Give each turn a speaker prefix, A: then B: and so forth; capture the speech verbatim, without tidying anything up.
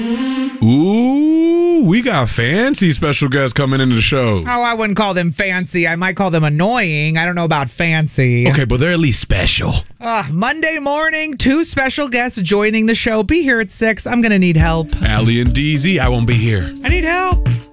A: Ooh, we got fancy special guests coming into the show.
B: Oh, I wouldn't call them fancy. I might call them annoying. I don't know about fancy.
A: Okay, but they're at least special.
B: Uh, Monday morning, two special guests joining the show. Be here at six. I'm going to need help.
A: Allie and D Z, I won't be here.
B: I need help.